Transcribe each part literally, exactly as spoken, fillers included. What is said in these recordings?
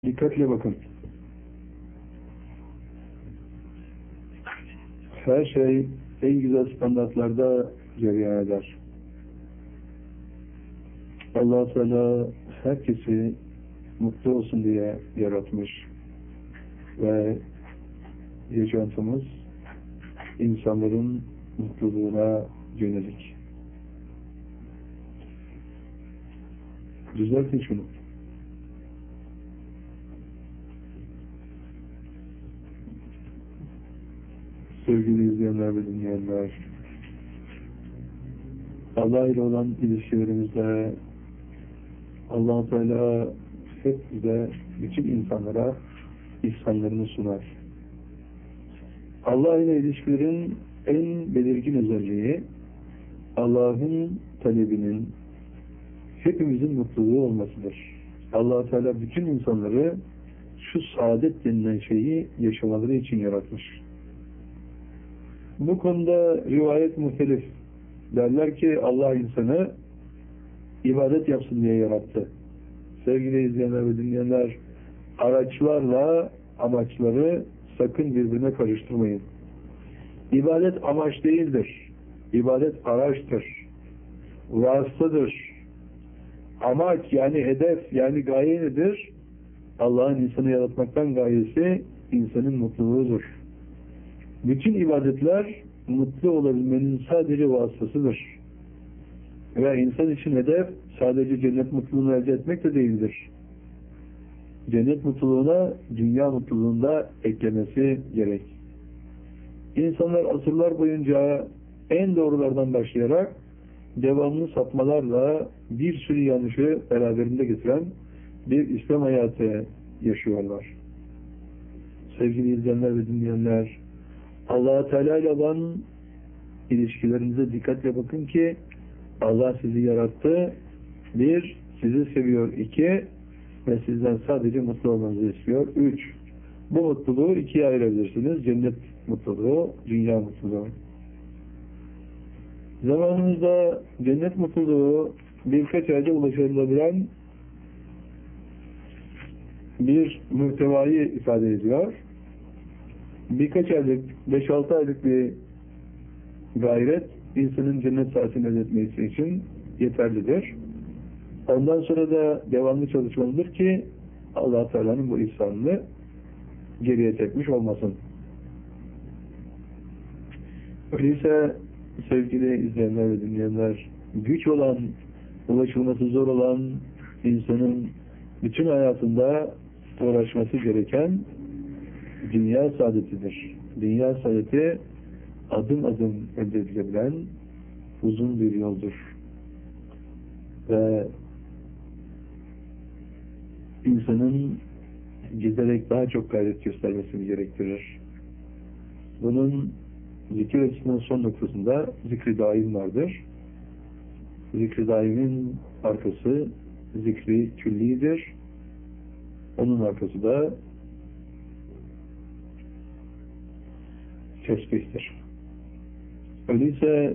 Dikkatle bakın. Her şey en güzel standartlarda cereyan eder. Allah Teala herkesi mutlu olsun diye yaratmış ve yaşantımız insanların mutluluğuna yönelik. Düzeltin şunu. Sevgili izleyenler ve dinleyenler, Allah ile olan ilişkilerimizde Allah Teala hep bize, bütün insanlara ihsanlarını sunar. Allah ile ilişkilerin en belirgin özelliği Allah'ın talebinin hepimizin mutluluğu olmasıdır. Allah Teala bütün insanları şu saadet denilen şeyi yaşamaları için yaratmış. Bu konuda rivayet muhtelif. Derler ki Allah insanı ibadet yapsın diye yarattı. Sevgili izleyenler ve dinleyenler, araçlarla amaçları sakın birbirine karıştırmayın. İbadet amaç değildir. İbadet araçtır. Vasıtadır. Amaç yani hedef yani gaye nedir? Allah'ın insanı yaratmaktan gayesi insanın mutluluğudur. Bütün ibadetler mutlu olabilmenin sadece vasıtasıdır. Ve insan için hedef sadece cennet mutluluğunu elde etmek de değildir. Cennet mutluluğuna dünya mutluluğunda eklemesi gerek. İnsanlar asırlar boyunca en doğrulardan başlayarak devamlı sapmalarla bir sürü yanlışı beraberinde getiren bir İslam hayatı yaşıyorlar. Sevgili izleyenler ve dinleyenler, Allah Teala ile olan ilişkilerinize dikkatle bakın ki Allah sizi yarattı. Bir, sizi seviyor. İki, ve sizden sadece mutlu olmanızı istiyor. Üç, bu mutluluğu ikiye ayırabilirsiniz. Cennet mutluluğu, dünya mutluluğu. Zamanımızda cennet mutluluğu birkaç ayda ulaşılabilen bir muhtevayı ifade ediyor. Birkaç aylık, beş altı aylık bir gayret insanın cennet saatini elde etmesi için yeterlidir. Ondan sonra da devamlı çalışmalıdır ki Allah Teala'nın bu ihsanını geriye çekmiş olmasın. Öyleyse sevgili izleyenler ve dinleyenler, güç olan, ulaşılması zor olan insanın bütün hayatında uğraşması gereken dünya saadetidir. Dünya saadeti adım adım elde edilebilen uzun bir yoldur. Ve insanın giderek daha çok gayret göstermesini gerektirir. Bunun zikir açısından son noktasında zikri daim vardır. Zikri daimin arkası zikri küllidir. Onun arkası da tesbihtir. Öyleyse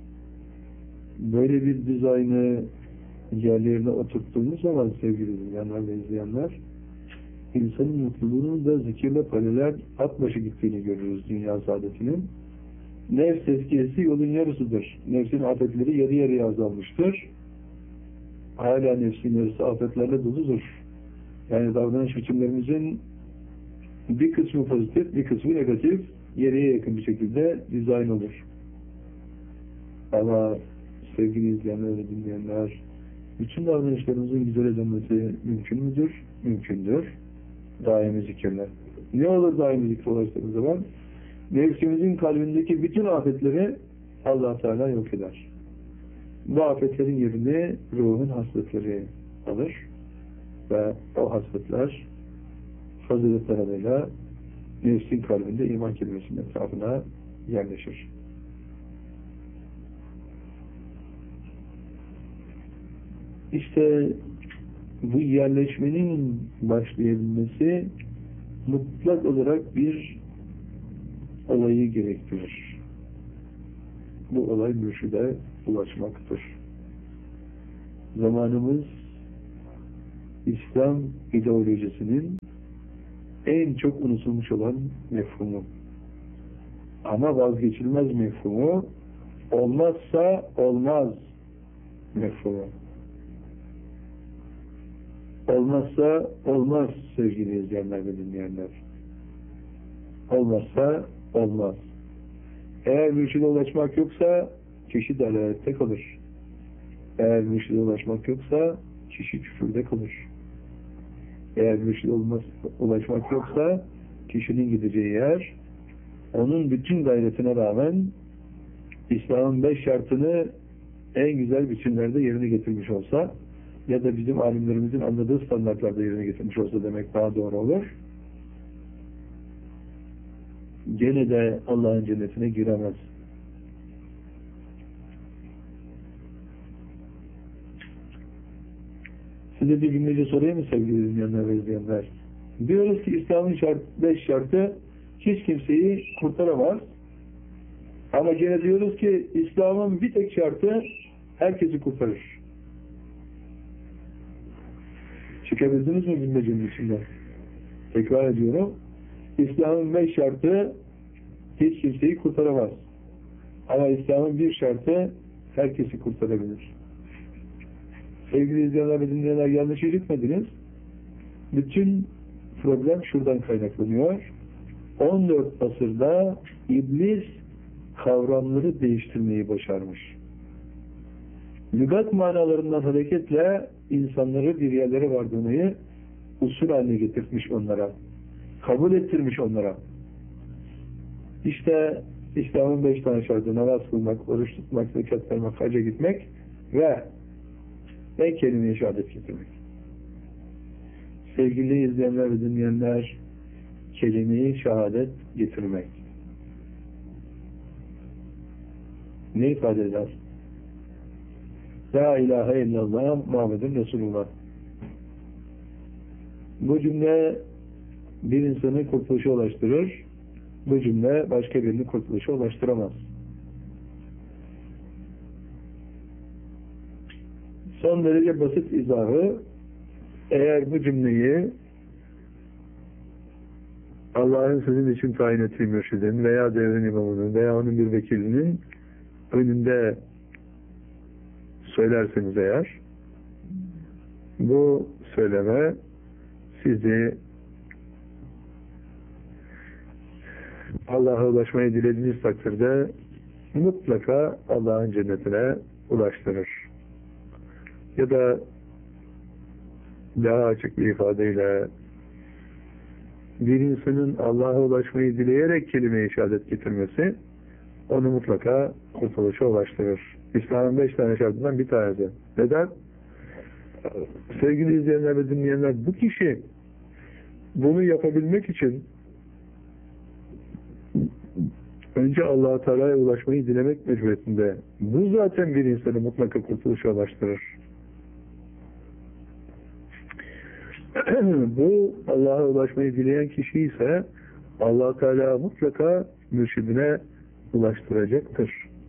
böyle bir dizaynı yerlerine oturttuğumuz zaman sevgili dinleyenler ve izleyenler, insanın mutluluğunun da zikirle paralel at başı gittiğini görürüz dünya saadetinin. Nefs tezkiyesi yolun yarısıdır. Nefsin afetleri yarı yarıya azalmıştır. Hala nefsin yarısı afetlerle doludur. Yani davranış biçimlerimizin bir kısmı pozitif, bir kısmı negatif, yarıya yakın bir şekilde dizayn olur. Ama sevgili izleyenler ve dinleyenler, bütün davranışlarımızın güzel dönmesi mümkün müdür? Mümkündür. Daimi zikirler. Ne olur daimi zikir ulaştığımız zaman? Nefsimizin kalbindeki bütün afetleri Allah Teala yok eder. Bu afetlerin yerini ruhun hasletleri alır ve o hasletler faziletler adıyla nefsin kalbinde iman kelimesinin etrafına yerleşir. İşte bu yerleşmenin başlayabilmesi mutlak olarak bir olayı gerektirir. Bu olay mürşide ulaşmaktır. Zamanımız İslam ideolojisinin en çok unutulmuş olan mefhumu. Ama vazgeçilmez mefhumu, olmazsa olmaz mefhumu. Olmazsa olmaz sevgili izleyenler ve dinleyenler. Olmazsa olmaz. Eğer mürşide ulaşmak yoksa kişi dalalette kalır. Eğer mürşide ulaşmak yoksa kişi küfürde kalır. Eğer mürşide ulaşmak yoksa kişinin gideceği yer, onun bütün gayretine rağmen İslam'ın beş şartını en güzel biçimlerde yerine getirmiş olsa ya da bizim alimlerimizin anladığı standartlarda yerine getirmiş olsa demek daha doğru olur. Gene de Allah'ın cennetine giremez. Size bir binlerce sorayım mı sevgili dinleyenler ve izleyenler? Diyoruz ki İslam'ın şart, beş şartı hiç kimseyi kurtaramaz. Ama gene diyoruz ki İslam'ın bir tek şartı herkesi kurtarır. Çıkabildiniz mi bilmecenin içinden? Tekrar ediyorum. İslam'ın beş şartı hiç kimseyi kurtaramaz. Ama İslam'ın bir şartı herkesi kurtarabilir. Sevgili izleyenler ve dinleyenler, yanlış yürütmediniz. Bütün problem şuradan kaynaklanıyor. on dört asırda iblis kavramları değiştirmeyi başarmış. Lügat manalarından hareketle insanları bir yerlere vardığını usul haline getirmiş onlara. Kabul ettirmiş onlara. İşte İslam'ın beş tane şartı: namaz kılmak, oruç tutmak, zekat vermek, hacca gitmek ve ve kelime-i şehadet getirmek. Sevgili izleyenler ve dinleyenler, kelime-i şehadet getirmek ne ifade eder? La ilahe illallah Muhammedun Resulullah. Bu cümle bir insanı kurtuluşa ulaştırır. Bu cümle başka birini kurtuluşa ulaştıramaz. Son derece basit izahı, eğer bu cümleyi Allah'ın sizin için tayin ettiği mürşidin veya devrin imamının veya onun bir vekilinin önünde söylerseniz eğer, bu söyleme sizi Allah'a ulaşmayı dilediğiniz takdirde mutlaka Allah'ın cennetine ulaştırır. Ya da daha açık bir ifadeyle bir insanın Allah'a ulaşmayı dileyerek kelime-i şehadet getirmesi onu mutlaka kurtuluşa ulaştırır. İslam'ın beş tane şartından bir tanesi. Neden? Sevgili izleyenler ve dinleyenler, bu kişi bunu yapabilmek için önce Allah-u Teala'ya ulaşmayı dilemek mecburiyetinde. Bu zaten bir insanı mutlaka kurtuluşa ulaştırır. Bu Allah'a ulaşmayı dileyen kişi ise Allah-u Teala mutlaka mürşidine ulaştıracaktır.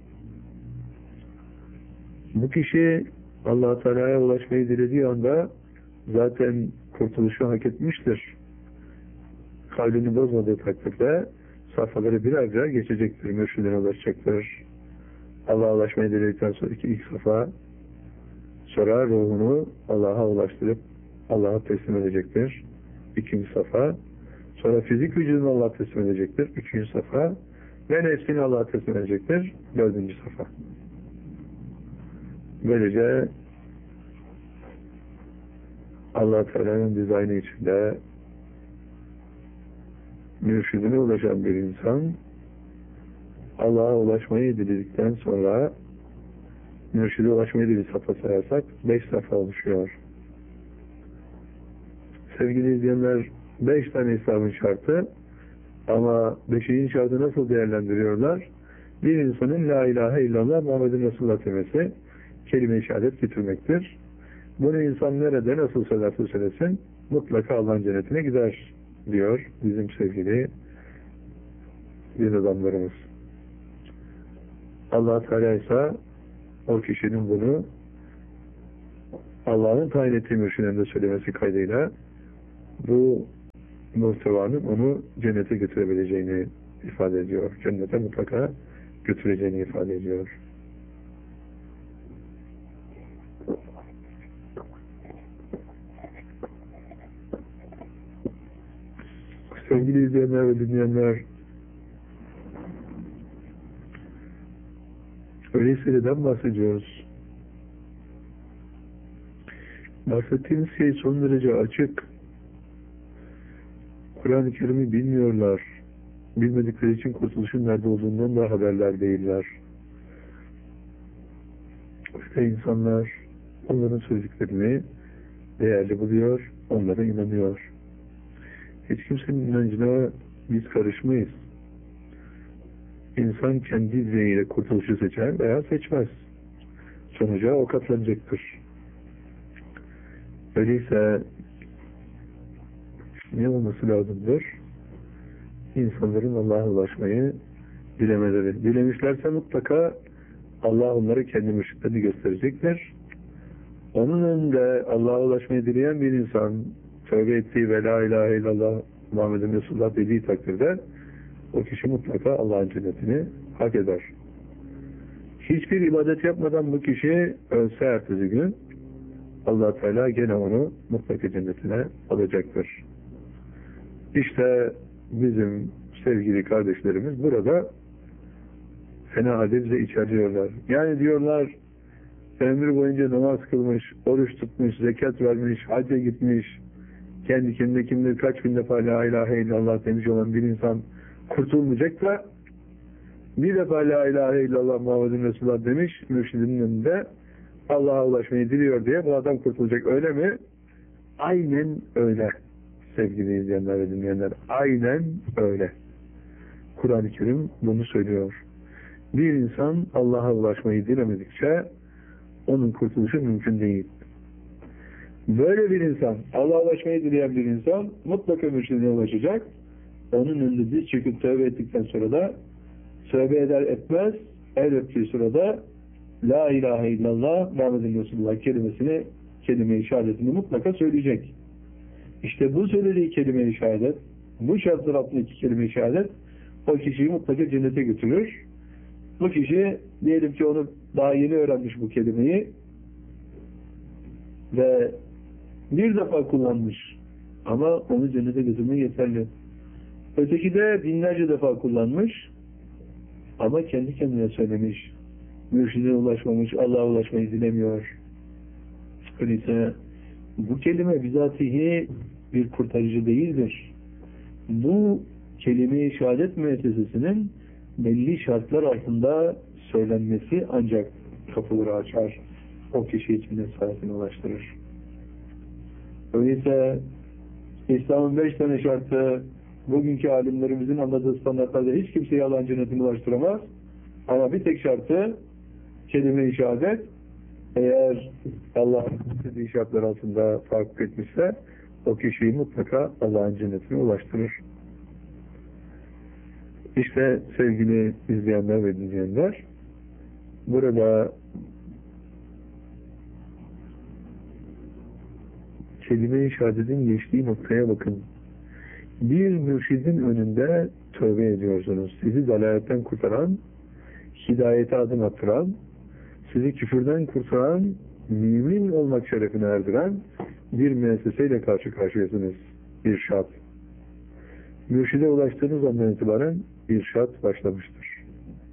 Bu kişi Allah-u Teala'ya ulaşmayı dilediği anda zaten kurtuluşu hak etmiştir. Kalbini bozmadığı takdirde safhaları birer birer geçecektir, mürşidine ulaşacaktır. Allah'a ulaşmayı diledikten sonraki ilk safa, sonra ruhunu Allah'a ulaştırıp Allah'a teslim edecektir. İkinci safa, sonra fizik vücudunu Allah'a teslim edecektir. Üçüncü safa ve nefsini Allah'a teslim edecektir. Dördüncü safa. Böylece Allah Teala'nın dizaynı içinde mürşidine ulaşan bir insan Allah'a ulaşmayı diledikten sonra mürşide ulaşmayı dilediği safa sayarsak beş safa oluşuyor. Sevgili izleyenler, beş tane İslam'ın şartı, ama beşinci şartı nasıl değerlendiriyorlar? Bir insanın la ilahe illallah Muhammedun Resulullah demesi, kelime-i şehadet getirmektir. Bunu insan nerede nasıl söylerse söylesin mutlaka Allah'ın cennetine gider diyor bizim sevgili din adamlarımız. Allah Teala ise o kişinin bunu Allah'ın tayin ettiği mürşidin de söylemesi kaydıyla bu muhtevanın onu cennete götürebileceğini ifade ediyor. Cennete mutlaka götüreceğini ifade ediyor. Sevgili izleyenler ve dinleyenler, öyleyse neden bahsediyoruz? Bahsettiğimiz şey son derece açık. Kur'an-ı Kerim'i bilmiyorlar. Bilmedikleri için kurtuluşun nerede olduğundan da haberler değiller. İşte insanlar onların söylediklerini değerli buluyor, onlara inanıyor. Hiç kimsenin inancına biz karışmayız. İnsan kendi isteğiyle kurtuluşu seçer veya seçmez. Sonuca o katlanacaktır. Öyleyse ne olması lazımdır? İnsanların Allah'a ulaşmayı dilemeleri. Dilemişlerse mutlaka Allah onları kendi mürşitlerini gösterecektir. Onun önünde Allah'a ulaşmayı dileyen bir insan tövbe ettiği ve la ilahe illallah Muhammedun Resulullah dediği takdirde o kişi mutlaka Allah'ın cennetini hak eder. Hiçbir ibadet yapmadan bu kişi ölse ertesi gün Allah Teala gene onu mutlaka cennetine alacaktır. İşte bizim sevgili kardeşlerimiz burada fena halde bize içeriyorlar. Yani diyorlar ömrü boyunca namaz kılmış, oruç tutmuş, zekat vermiş, hacca gitmiş, kendi kendine kim bilir kaç bin defa la ilahe illallah demiş olan bir insan kurtulmayacak da bir defa la ilahe illallah Muhammedun Resulullah demiş mürşidinin önünde Allah'a ulaşmayı diliyor diye bu adam kurtulacak. Öyle mi? Aynen öyle. Sevgili izleyenler ve dinleyenler, aynen öyle. Kur'an-ı Kerim bunu söylüyor. Bir insan Allah'a ulaşmayı dilemedikçe onun kurtuluşu mümkün değil. Böyle bir insan, Allah'a ulaşmayı dileyen bir insan mutlaka mürşidine ulaşacak. Onun önünde diz çöküp tövbe ettikten sonra da tövbe eder etmez, el öptüğü sırada la ilahe illallah Muhammedun Resulullah kelimesini, kelime-i şehadetini mutlaka söyleyecek. İşte bu söylediği kelime-i şehadet, bu şartlar altındaki kelime-i şehadet o kişiyi mutlaka cennete götürür. Bu kişi diyelim ki onu daha yeni öğrenmiş bu kelimeyi ve bir defa kullanmış ama onu cennete götürmeye yeterli. Öteki de binlerce defa kullanmış ama kendi kendine söylemiş. Mürşidine ulaşmamış, Allah'a ulaşmayı dilemiyor. Öyleyse bu kelime bizatihi bir kurtarıcı değildir. Bu kelime-i şehadet müessesesinin belli şartlar altında söylenmesi ancak kapıları açar. O kişi için de saadetine ulaştırır. Öyleyse İslam'ın beş tane şartı bugünkü alimlerimizin anladığı standartlarda hiç kimseyi Allah'ın cennetine ulaştıramaz. Ama bir tek şartı kelime-i şehadet eğer Allah'ın istediği şartlar altında fark etmişse o kişiyi mutlaka Allah'ın cennetine ulaştırır. İşte sevgili izleyenler ve dinleyenler, burada kelime-i şehadetin geçtiği noktaya bakın. Bir mürşidin önünde tövbe ediyorsunuz. Sizi dalaletten kurtaran, hidayete adım attıran, sizi küfürden kurtaran, mümin olmak şerefine erdiren bir müesseseyle karşı karşıyasınız. İrşad. Mürşide ulaştığınız andan itibaren irşad başlamıştır.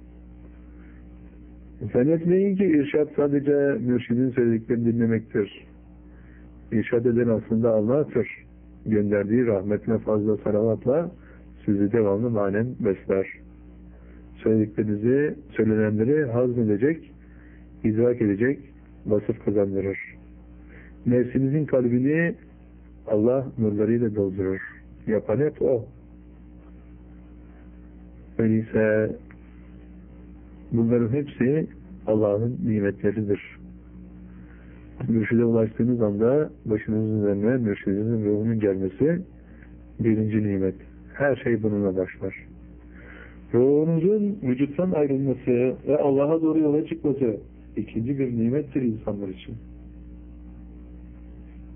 Zannetmeyin ki irşad sadece mürşidin söylediklerini dinlemektir. İrşad eden aslında Allah'tır. Gönderdiği rahmetine fazla salavatla sizi devamlı manen besler. Söylediklerinizi, söylenenleri hazmedecek, idrak edecek, vasıf kazandırır. Nefsinizin kalbini Allah nurlarıyla doldurur. Yapan hep o. Öyleyse bunların hepsi Allah'ın nimetleridir. Mürşide ulaştığınız anda başınızın üzerine mürşidinizin ruhunun gelmesi birinci nimet. Her şey bununla başlar. Ruhunuzun vücuttan ayrılması ve Allah'a doğru yola çıkması ikinci bir nimettir insanlar için.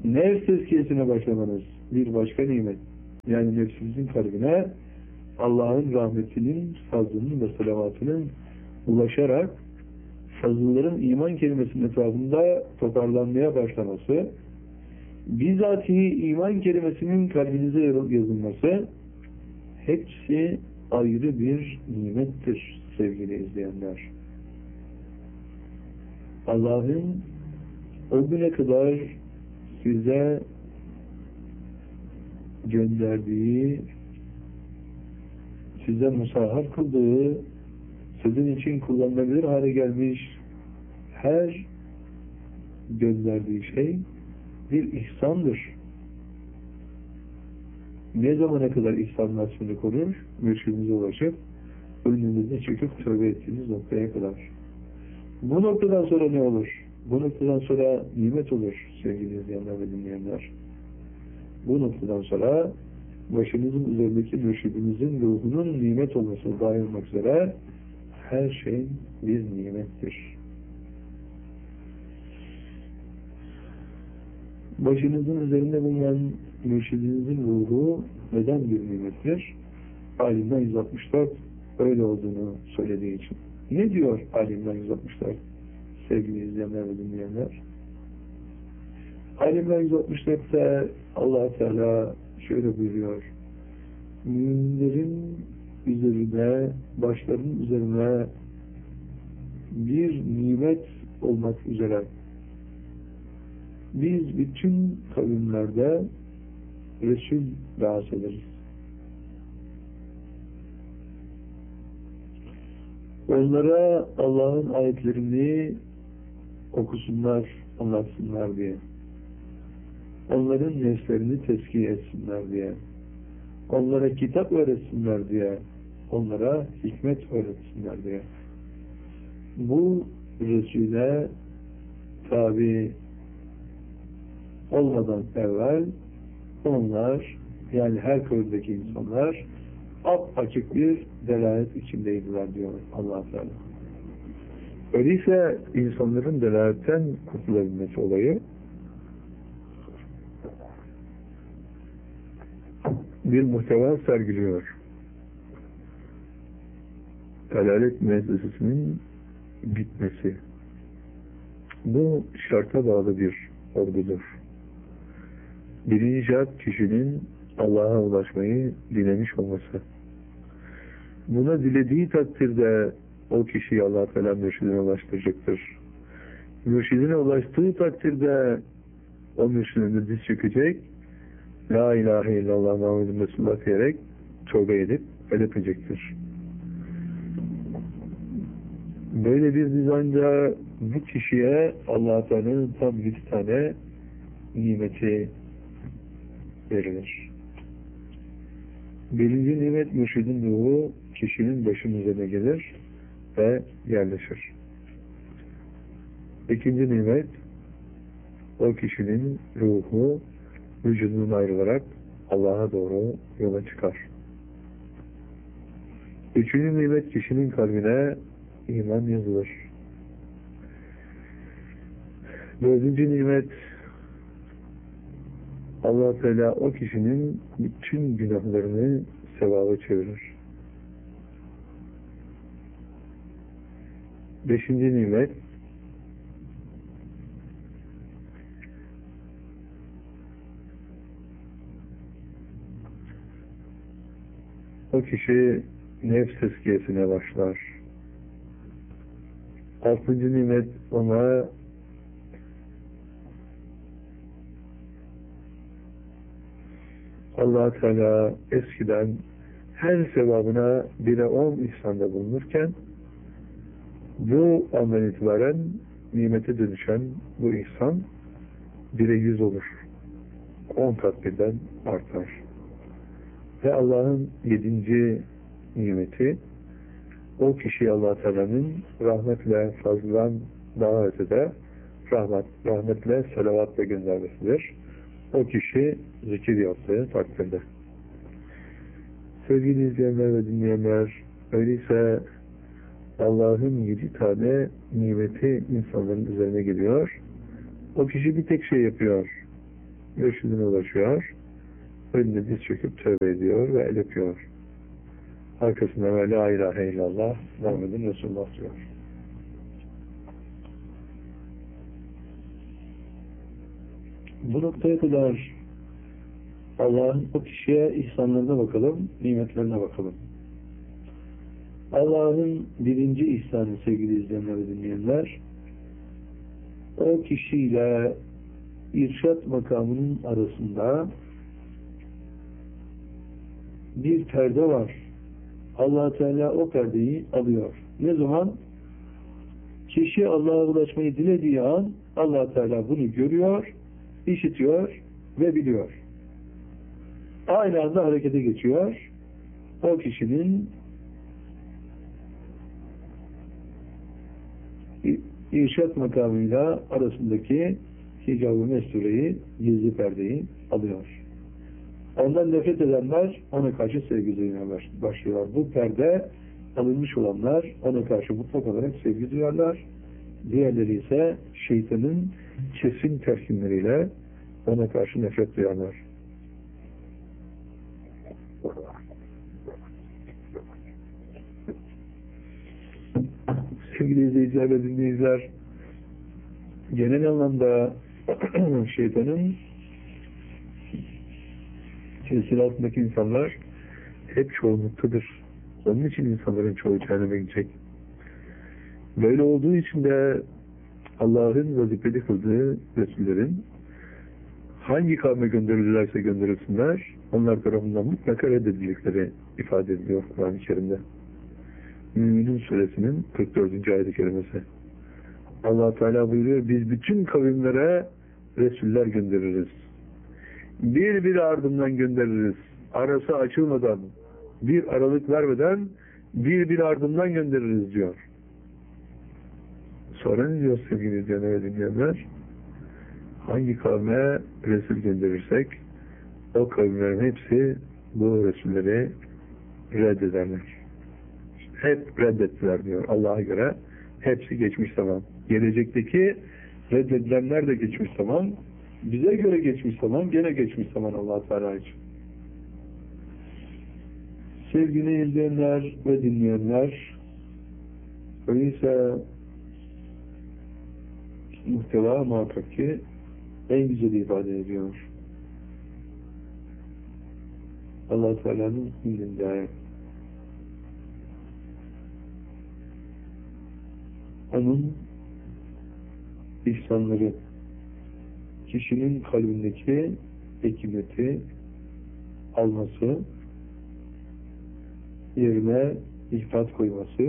nefs tezkiyesine başlamanız bir başka nimet. Yani nefsinizin kalbine Allah'ın rahmetinin, fazlının ve selavatının ulaşarak fazılların iman kelimesinin etrafında toparlanmaya başlaması, bizatihi iman kelimesinin kalbinize yazılması, hepsi ayrı bir nimettir sevgili izleyenler. Allah'ın o güne kadar size gönderdiği, size musahhar kıldığı, sizin için kullanılabilir hale gelmiş her gönderdiği şey bir ihsandır. Ne zamana kadar ihsan vasfını korur? Mürşidinize ulaşıp önünüze çöküp tövbe ettiğiniz noktaya kadar. Bu noktadan sonra ne olur? Bu noktadan sonra nimet olur sevgili izleyenler ve dinleyenler. Bu noktadan sonra başınızın üzerindeki mürşidinizin ruhunun nimet olmasına dair olmak üzere her şey bir nimettir. Başınızın üzerinde bulunan mürşidinizin ruhu neden bir nimettir? Alim'den yüz altmış dört öyle olduğunu söylediği için. Ne diyor Alim'den yüz altmış dört? Sevgili izleyenler ve dinleyenler. Alim'den yüz altmış dörtte Allah Teala şöyle buyuruyor. Müminlerin üzerine, başlarının üzerine bir nimet olmak üzere biz bütün kavimlerde Resul bahsederiz. Onlara Allah'ın ayetlerini okusunlar, anlatsınlar diye. Onların nefslerini tezkiye etsinler diye. Onlara kitap öğretsinler diye. Onlara hikmet öğretsinler diye. Bu Resul'e tabi olmadan evvel onlar, yani her kavimdeki insanlar apaçık bir delalet içindeydiler diyor Allah Teala. Öyleyse insanların delaletten kurtulabilmesi olayı bir muhteva sergiliyor. Delalet müessesesinin bitmesi. Bu şarta bağlı bir olgudur. Birinci şart kişinin Allah'a ulaşmayı dilemiş olması. Buna dilediği takdirde o kişiyi Allah Teala mürşidine ulaştıracaktır. Mürşidine ulaştığı takdirde o mürşidine diz çökecek, La ilahe illallah Muhammedun Resulullah diyerek tövbe edip el öpecektir. Böyle bir dizaynda bu kişiye Allah Teala'nın tam bir tane nimeti verilir. Birinci nimet mürşidin ruhu kişinin başının üzerine gelir ve yerleşir. İkinci nimet o kişinin ruhu vücudundan ayrılarak Allah'a doğru yola çıkar. Üçüncü nimet kişinin kalbine iman yazılır. Dördüncü nimet Allah Teala o kişinin bütün günahlarını sevaba çevirir. Beşinci nimet o kişi nefs tezkiyesine başlar. Altıncı nimet ona Allah Teala eskiden her sevabına bire on ihsanda bulunurken bu andan itibaren nimete dönüşen bu ihsan bire yüz olur. On kat birden artar. Ve Allah'ın yedinci nimeti o kişi Allah Teala'nın rahmetle fazladan daha ötede rahmet, rahmetle selavatla göndermesidir. O kişi zikir yaptığı takdirde. Sevgili izleyenler ve dinleyenler, öyleyse Allah'ın yedi tane nimeti insanların üzerine geliyor. O kişi bir tek şey yapıyor. mürşidine ulaşıyor. Önüne diz çöküp tövbe ediyor ve el öpüyor. Arkasında ve la ilahe illallah Muhammedun Resulullah diyor. Bu noktaya kadar Allah'ın o kişiye ihsanlarına bakalım, nimetlerine bakalım. Allah'ın birinci ihsanı sevgili izleyenler ve dinleyenler, o kişiyle irşat makamının arasında bir perde var. Allah Teala o perdeyi alıyor. Ne zaman? Kişi Allah'a ulaşmayı dilediği an Allah Teala bunu görüyor, işitiyor ve biliyor. Aynı anda harekete geçiyor. O kişinin irşat makamıyla arasındaki hicab-ı mestureyi, gizli perdeyi alıyor. Ondan nefret edenler ona karşı sevgi duymaya başlıyorlar. Bu perde alınmış olanlar ona karşı mutlak olarak sevgi duyarlar. Diğerleri ise şeytanın kesin telkinleriyle ona karşı nefret duyarlar. Sevgili izleyiciler ve dinleyiciler, genel anlamda şeytanın tesiri altındaki insanlar hep çoğunluktadır. Onun için insanların çoğu cehenneme gidecek. Böyle olduğu için de Allah'ın vazifeli kıldığı Resullerin hangi kavme gönderilirlerse gönderilsinler, onlar tarafından mutlaka reddedilecekleri ifade ediliyor Kur'an-ı Kerim'de. Müminun suresinin kırk dördüncü ayet-i kerimesi. Allah Teala buyuruyor, biz bütün kavimlere Resuller göndeririz. Bir bir ardından göndeririz. Arası açılmadan, bir aralık vermeden bir bir ardından göndeririz diyor. Sonra ne diyor sevgili izleyenler ve dinleyenler? Hangi kavme Resul gönderirsek o kavimlerin hepsi bu Resulleri reddederler. Hep reddettiler diyor Allah'a göre. Hepsi geçmiş zaman. Gelecekteki reddedilenler de geçmiş zaman. Bize göre geçmiş zaman, gene geçmiş zaman Allah-u Teala için. Sevgili izleyenler ve dinleyenler, öyleyse muhteva muhakkak ki en güzel ifade ediyor. Allah-u Teala'nın indinde onun ihsanları, kişinin kalbindeki hikmeti alması, yerine ihtat koyması,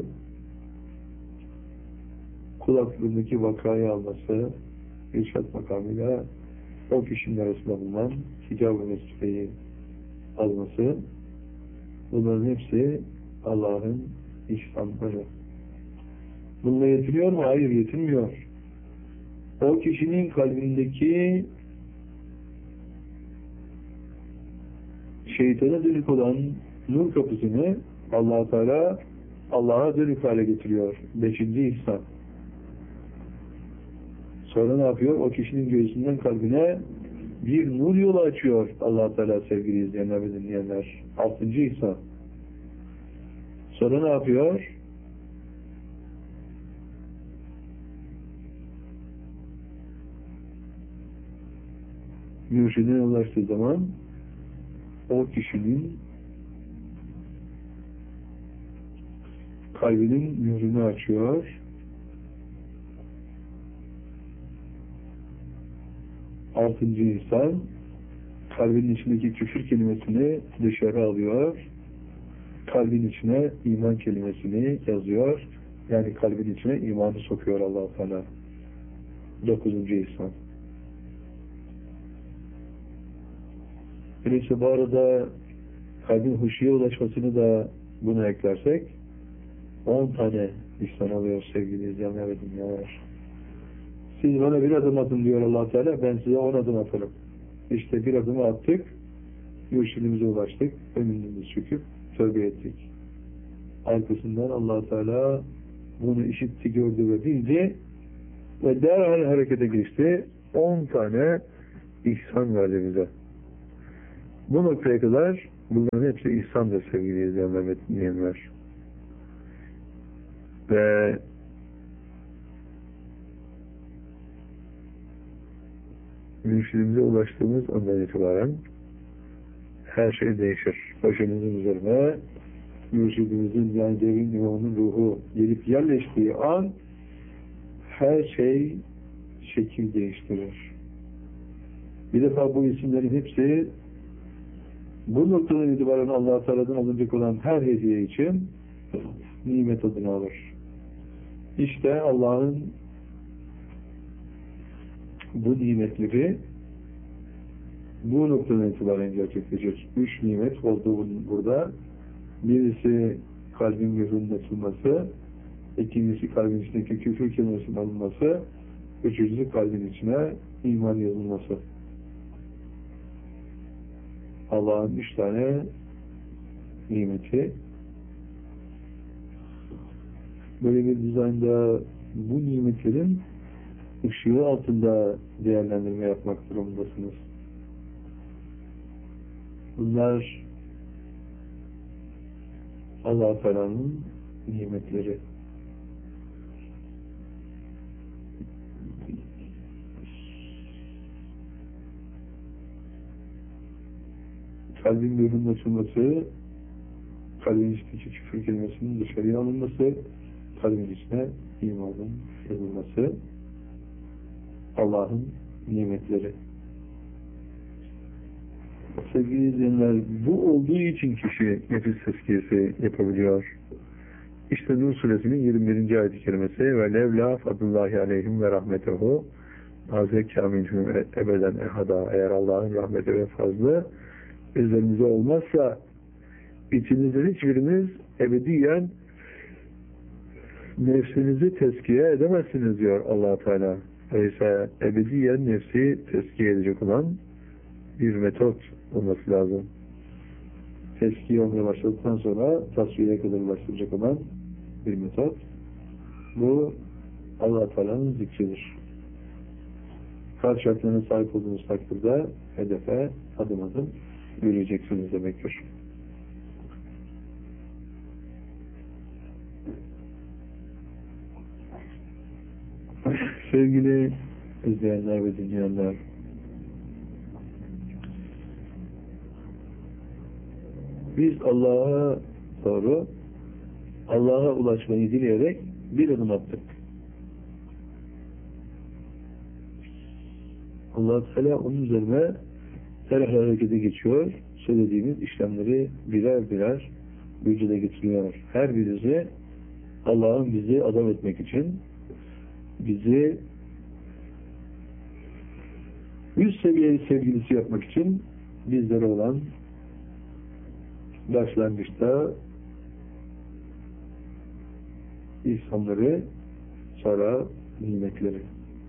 kulaklığındaki vakayı alması, irşat makamıyla o kişinin arasında bulunan hicab-ı mesureyi alması, bunların hepsi Allah'ın ihsanları. Bununla yetiniyor mu? Hayır, yetinmiyor. O kişinin kalbindeki şeytana dönük olan nur kapısını Allah-u Teala Allah'a dönük hale getiriyor. Beşinci ihsan. Sonra ne yapıyor? O kişinin göğsünden kalbine bir nur yolu açıyor Allah-u Teala sevgili izleyenler ve dinleyenler. Altıncı ihsan. Sonra ne yapıyor? Mürşidine ulaştığı zaman o kişinin kalbinin mührünü açıyor. Altıncı insan kalbinin içindeki küfür kelimesini dışarı alıyor. Kalbin içine iman kelimesini yazıyor. Yani kalbin içine imanı sokuyor Allah-u Teala. Dokuzuncu insan. Öyleyse bu arada kalbin huşuya ulaşmasını da buna eklersek on tane ihsan alıyor sevgili izleyenler ve dinleyenler. Siz bana bir adım atın diyor Allah Teala, ben size on adım atarım. İşte bir adımı attık, mürşidimize ulaştık, önümüzü çöküp tövbe ettik. Arkasından Allah Teala bunu işitti, gördü ve bildi ve derhal harekete geçti. on tane ihsan verdi bize. Bu noktaya kadar bunların hepsi ihsandır sevgili izleyenler ve dinleyenler. Ve mürşidimize ulaştığımız andan itibaren her şey değişir. Başımızın üzerine mürşidimizin, yani devin imamının ruhu gelip yerleştiği an her şey şekil değiştirir. Bir defa bu isimlerin hepsi bu noktadan itibaren Allah-u Teala'dan alınacak olan her hediye için nimet adını alır. İşte Allah'ın bu nimetleri bu noktadan itibaren gerçekleşir. Üç nimet oldu burada. Birisi kalbin gözünün açılması, ikincisi kalbin içindeki küfür kelimesinin alınması, üçüncüsü kalbin içine iman yazılması. Allah'ın üç tane nimeti. Böyle bir dizaynda bu nimetlerin ışığı altında değerlendirme yapmak durumundasınız. Bunlar Allah-u Teala'nın nimetleri. Kalbin gözünün açılması, kalbin içindeki küfür kelimesinin dışarıya alınması, kalbin içine imanın yazılması, Allah'ın nimetleri. Sevgili izleyenler, bu olduğu için kişi nefis tezkiyesi yapabiliyor. İşte Nur suresinin yirmi birinci ayet-i kerimesi ve levla fadlullahi aleyhim ve rahmetehu nazek kâminhum ebeden ehada, eğer Allah'ın rahmeti ve fazlı üzerinize olmazsa içinizden hiçbiriniz ebediyen nefsinizi tezkiye edemezsiniz diyor Allah-u Teala. Öyleyse ebediyen nefsi tezkiye edecek olan bir metot olması lazım. Tezkiye olmaya başladıktan sonra tasfiyeye kadar ulaştıracak olan bir metot. Bu Allah-u Teala'nın zikridir. Kalp şartlarına sahip olduğunuz takdirde hedefe adım adım yürüyeceksiniz demektir. Sevgili izleyenler ve dinleyenler, biz Allah'a doğru, Allah'a ulaşmayı dileyerek bir adım attık. Allah-u Teala onun üzerine her harekete geçiyor, söylediğimiz işlemleri birer birer vücuda getiriyor. Her birisi Allah'ın bizi adam etmek için, bizi üst seviye sevgilisi yapmak için bizlere olan başlangıçta ihsanları, sonra nimetleri.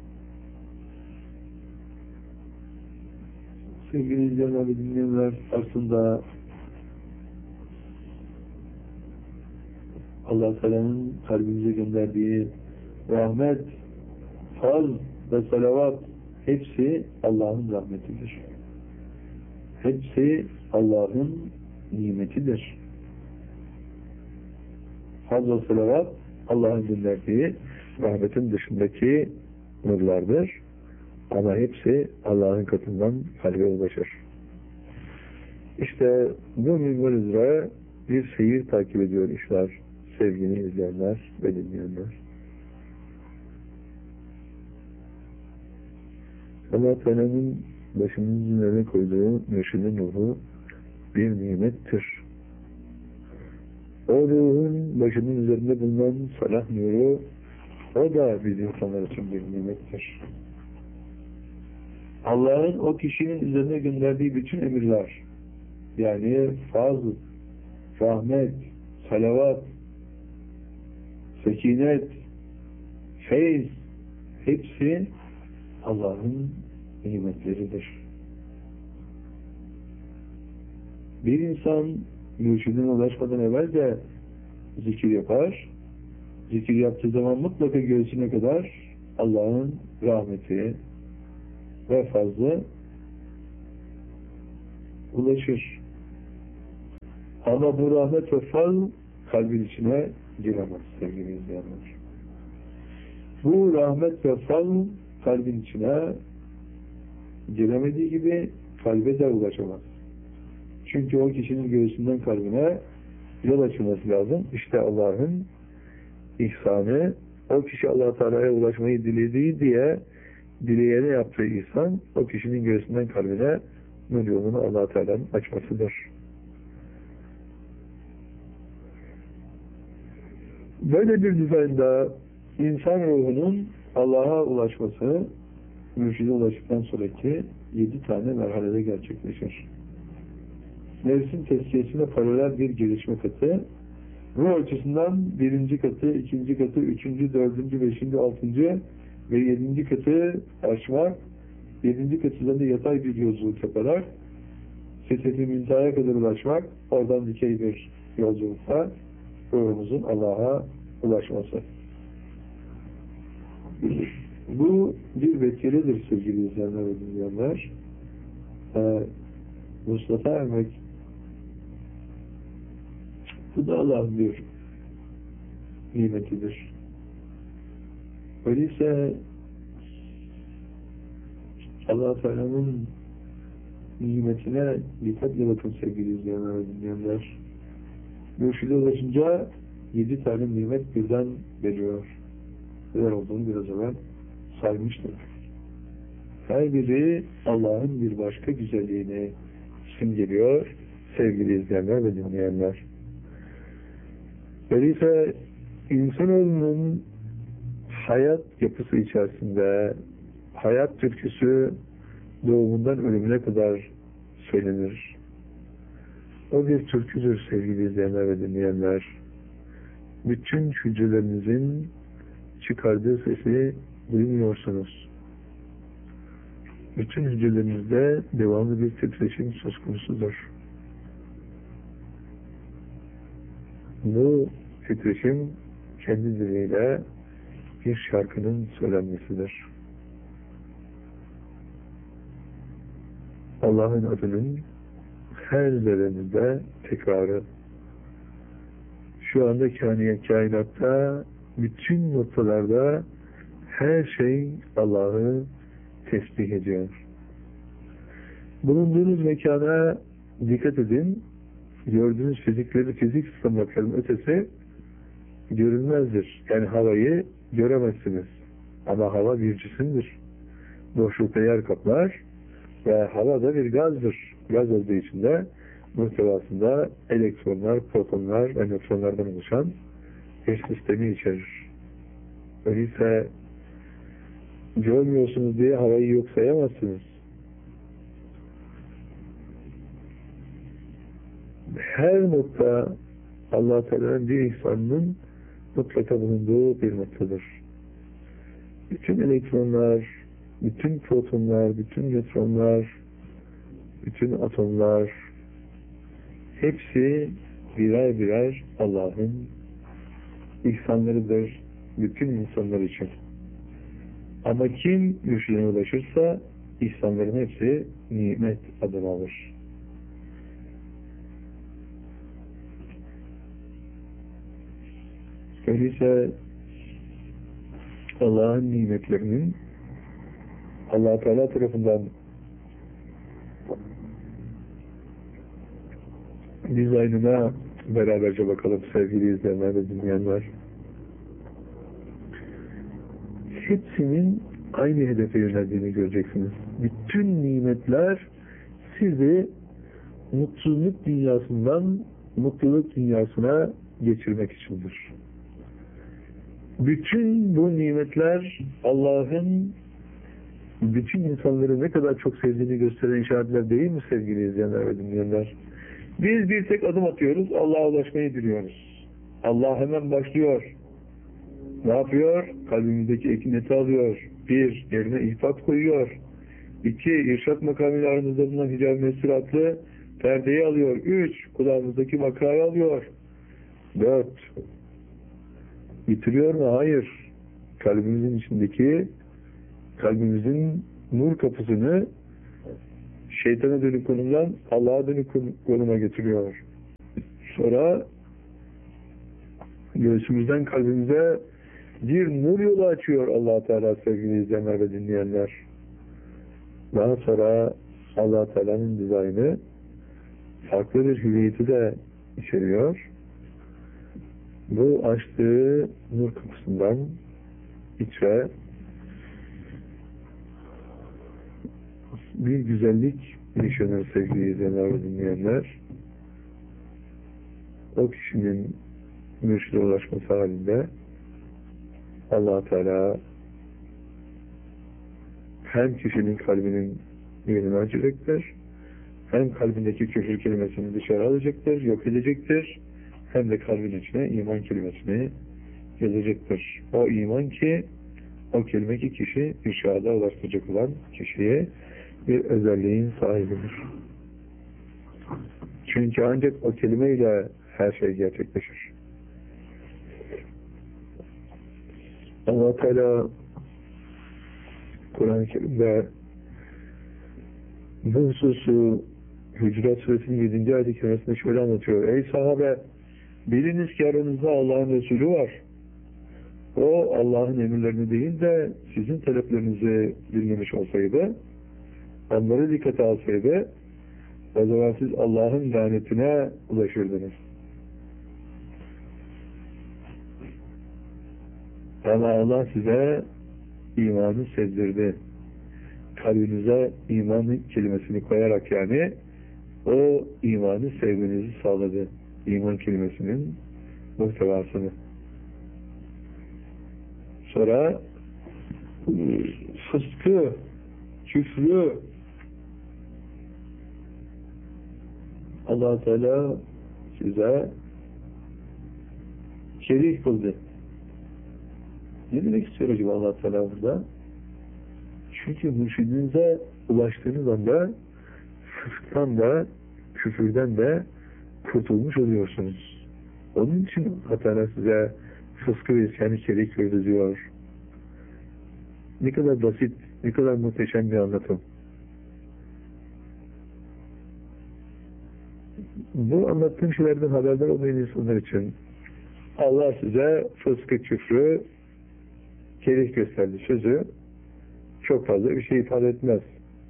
Sevgili izleyenler ve dinleyenler, aslında Allah-u Teala'nın kalbimize gönderdiği rahmet, faz ve salavat hepsi Allah'ın rahmetidir. Hepsi Allah'ın nimetidir. Faz ve salavat Allah'ın gönderdiği rahmetin dışındaki nurlardır. Ama hepsi Allah'ın katından kalbe ulaşır. İşte bu minval üzere bir seyir takip ediyor işler, sevgili izleyenler ve dinleyenler. Allah-u Teala'nın başımızın üzerine koyduğu mürşidin ruhu bir nimettir. O ruhun başının üzerinde bulunan salah nuru, o da biz insanlar için bir nimettir. Allah'ın o kişinin üzerine gönderdiği bütün emirler, yani fazl, rahmet, salavat, sekinet, feyz, hepsi Allah'ın nimetleridir. Bir insan mürşidine ulaşmadan evvel de zikir yapar. Zikir yaptığı zaman mutlaka göğsüne kadar Allah'ın rahmeti ve fazla ulaşır. Ama bu rahmet ve fazl kalbin içine giremez sevgili izleyenler. Bu rahmet ve fazl kalbin içine giremediği gibi kalbe de ulaşamaz. Çünkü o kişinin göğsünden kalbine yol açılması lazım. İşte Allah'ın ihsanı, o kişi Allah-u Teala'ya ulaşmayı dilediği diye dileyene yaptığı ihsan, o kişinin göğsünden kalbine nur yolunu Allah-u Teala'nın açmasıdır. Böyle bir düzende insan ruhunun Allah'a ulaşması, mürşide ulaştıktan sonraki yedi tane merhalede gerçekleşir. Nefsin tezkiyesine paralel bir gelişme katı, ruh açısından birinci katı, ikinci katı, üçüncü, dördüncü, beşinci, altıncı ve yedinci katı aşmak, yedinci katıdan da yatay bir yolculuk yaparak seseti müntehaya kadar ulaşmak, oradan dikey bir yolculukta ruhumuzun Allah'a ulaşması. Bu bir vesiledir sevgili izleyenler ve dinleyenler. Ee, vuslata ermek, bu da Allah'ın bir nimetidir. Öyleyse Allah-u Teala'nın nimetine dikkatle bakın sevgili izleyenler ve dinleyenler. Mürşide ulaşınca yedi tane nimet birden veriyor. Neler olduğunu biraz evvel saymıştık. Her biri Allah'ın bir başka güzelliğini simgeliyor sevgili izleyenler ve dinleyenler. Öyleyse insanoğlunun hayat yapısı içerisinde hayat türküsü doğumundan ölümüne kadar söylenir. O bir türküdür sevgili izleyenler ve dinleyenler. Bütün hücrelerinizin çıkardığı sesi duymuyorsunuz. Bütün hücrelerinizde devamlı bir titreşim söz konusudur. Bu titreşim kendi diliyle bir şarkının söylenmesidir. Allah'ın adının her zerrenizde tekrarı. Şu anda kainatta bütün noktalarda her şey Allah'ı tesbih ediyor. Bulunduğunuz mekana dikkat edin. Gördüğünüz fizikleri, fizik sistemlerinin ötesi görünmezdir. Yani havayı göremezsiniz. Ama hava bir cisimdir. Boşlukta yer kaplar ve hava da bir gazdır. Gaz olduğu için de muhtevasında elektronlar, protonlar ve nötronlardan oluşan bir sistemi içerir. Öyleyse görmüyorsunuz diye havayı yok sayamazsınız. Her nokta Allah-u Teala'nın bir ihsanının mutlaka bulunduğu bir noktadır. Bütün elektronlar, bütün protonlar, bütün nötronlar, bütün atomlar hepsi birer birer Allah'ın ihsanlarıdır bütün insanlar için. Ama kim mürşidine ulaşırsa ihsanların hepsi nimet adını alır. Öyleyse Allah'ın nimetlerinin Allah-u Teala tarafından dizaynına beraberce bakalım sevgili izleyenler ve dinleyenler. Hepsinin aynı hedefe yöneldiğini göreceksiniz. Bütün nimetler sizi mutsuzluk dünyasından mutluluk dünyasına geçirmek içindir. Bütün bu nimetler Allah'ın bütün insanları ne kadar çok sevdiğini gösteren işaretler değil mi sevgili izleyenler ve dinleyenler? Biz bir tek adım atıyoruz, Allah'a ulaşmayı diliyoruz. Allah hemen başlıyor. Ne yapıyor? Kalbimizdeki ekineti alıyor. Bir, yerine ihfat koyuyor. İki, irşat makamıyla aranızda bulunan hicab-ı messuratlı perdeyi alıyor. Üç, kulağımızdaki makrayı alıyor. Dört, bitiriyor mu? Hayır. Kalbimizin içindeki kalbimizin nur kapısını şeytana dönük konumdan Allah'a dönük konuma getiriyor. Sonra göğsümüzden kalbimize bir nur yolu açıyor Allah Teala sevgili izleyenler ve dinleyenler. Daha sonra Allah Teala'nın dizaynı farklı bir hüviyeti de içeriyor. Bu açtığı nur kapısından içe bir güzellik yaşanır sevgili izleyenler ve dinleyenler. O kişinin mürşide ulaşması halinde Allah Teala hem kişinin kalbinin yönünü açacaktır, hem kalbindeki küfür kelimesini dışarı alacaktır, yok edecektir, hem de kalbin içine iman kelimesini yazacaktır. O iman ki, o kelime ki kişi irşada ulaştıracak olan kişiye bir özelliğin sahibidir. Çünkü ancak o kelimeyle her şey gerçekleşir. Allah Teala Kur'an-ı Kerim'de bu hususu Hücurat Suresinin yedinci ayet-i kerimesinde şöyle anlatıyor. Ey sahabe! Biliniz ki aranızda Allah'ın Resulü var. O Allah'ın emirlerini değil de sizin taleplerinizi dinlemiş olsaydı, onları dikkate alsaydı, o zaman siz Allah'ın lanetine ulaşırdınız. Ama Allah size imanı sezdirdi. Kalbinize iman kelimesini koyarak yani o imanı sevmenizi sağladı. İman kelimesinin muhtevasını. Sonra fıskı, küfrü Allah Teala size kerih kıldı. Ne demek istiyor acaba Allah Teala burada? Çünkü mürşidinize ulaştığınız anda fısktan da küfürden de kurtulmuş oluyorsunuz. Onun için Allah Teala size fıskı ve isyanı kerih kıldı diyor. Ne kadar basit, ne kadar muhteşem bir anlatım. Bu anlattığım şeylerden haberdar olmayan insanlar için Allah size fıskı, küfrü kerih gösterdi sözü çok fazla bir şey ifade etmez.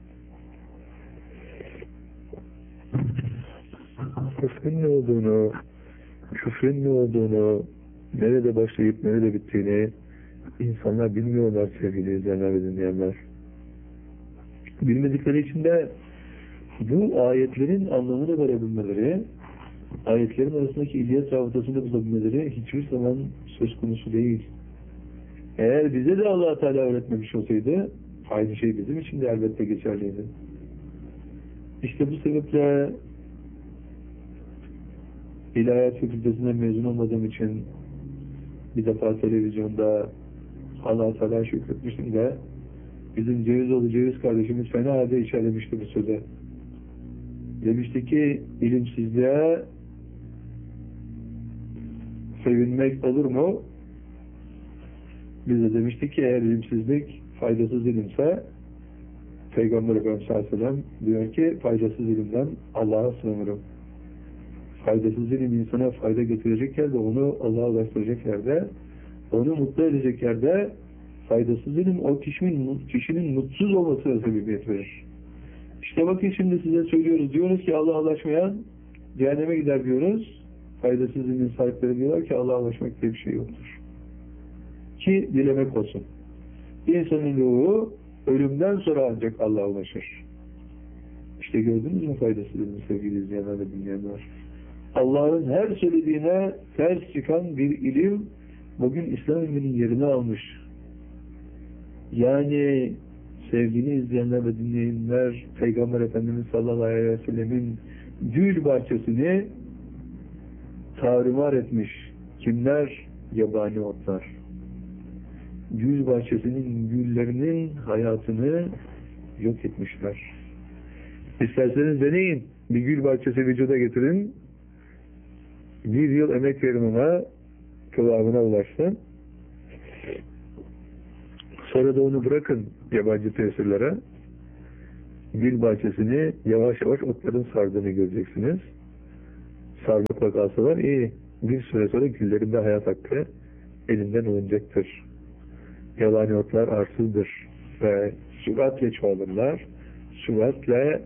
Fıskın ne olduğunu, küfrün ne olduğunu, nerede başlayıp nerede bittiğini insanlar bilmiyorlar sevgili izleyenler ve dinleyenler. Bilmedikleri için de bu ayetlerin anlamını verebilmeleri, ayetlerin arasındaki illiyet rabıtasını bulabilmeleri hiçbir zaman söz konusu değil. Eğer bize de Allah Teala öğretmemiş olsaydı, aynı şey bizim için de elbette geçerliydi. İşte bu sebeple İlahiyat Fakültesinden mezun olmadığım için bir defa televizyonda Allah Teala şükretmiştim de bizim Cevizoğlu Ceviz kardeşimiz fena halde içerlemişti bu söze. Demişti ki ilimsizliğe sevinmek olur mu? Biz de demiştik ki eğer ilimsizlik faydasız ilimse Peygamber Efendimiz sallallahu aleyhi ve sellem diyor ki faydasız ilimden Allah'a sığınırım. Faydasız ilim insana fayda getirecek yerde, onu Allah'a ulaştıracak yerde, onu mutlu edecek yerde faydasız ilim o kişinin, kişinin mutsuz olmasına sebebiyet verir. İşte bakın şimdi size söylüyoruz. Diyoruz ki Allah'a ulaşmayan cehenneme gider diyoruz. Faydasız ilimin sahipleri diyorlar ki Allah'a ulaşmak diye bir şey yoktur. Ki dilemek olsun. İnsanın ruhu ölümden sonra ancak Allah'a ulaşır. İşte gördünüz mü faydasız ilmi sevgili izleyenler ve dinleyenler? Allah'ın her söylediğine ters çıkan bir ilim bugün İslam ilminin yerini almış. Yani sevgili izleyenler ve dinleyenler Peygamber Efendimiz sallallahu aleyhi ve sellemin gül bahçesini tarumar etmiş. Kimler? Yabani otlar. Gül bahçesinin güllerinin hayatını yok etmişler. İsterseniz deneyin. Bir gül bahçesi vücuda getirin. Bir yıl emek verin ona, kıvamına ulaşsın. Sonra da onu bırakın yabancı tesirlere. gül bahçesini yavaş yavaş otların sardığını göreceksiniz. Sarmakla kalsalar iyi. Bir süre sonra güllerin de hayat hakkı elinden alınacaktır. Yabani otlar arsızdır ve süratle çoğalırlar. Süratle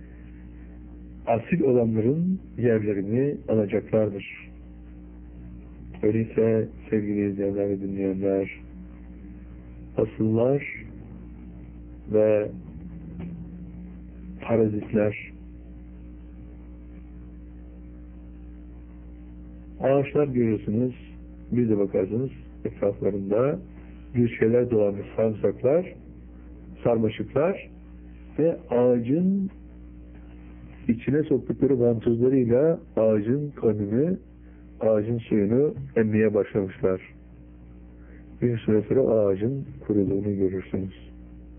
asil olanların yerlerini alacaklardır. Öyleyse sevgili izleyenler ve dinleyenler, asıllar ve parazitler, ağaçlar görürsünüz, bir de bakarsınız etraflarında bir şeyler dolanmış, sarımsaklar, sarmaşıklar ve ağacın içine soktukları vantuzlarıyla ağacın kanını, ağacın suyunu emmeye başlamışlar. Bir süre sonra ağacın kuruduğunu görürsünüz.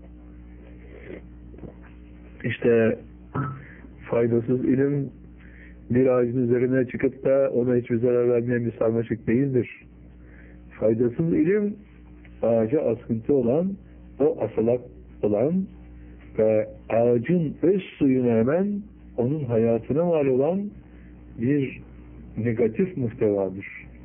İşte faydasız ilim bir ağacın üzerine çıkıp da ona hiçbir zarar vermeyen bir sarmaşık değildir. Faydasız ilim ağaca askıntı olan, o asalak olan ve ağacın öz suyunu hemen onun hayatına mal olan bir negatif muhtevadır.